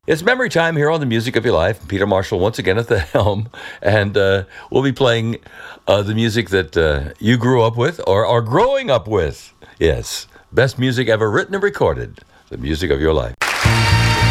It's memory time here on The Music of Your Life. Peter Marshall once again at the helm, and we'll be playing the music that you grew up with or are growing up with. Yes, best music ever written and recorded. The Music of Your Life.